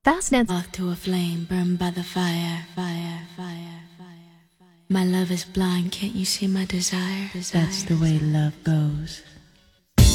Fastness. Moth to a flame, burned by the fire, fire, fire, fire. My love is blind, can't you see my desire? That's the way love goes.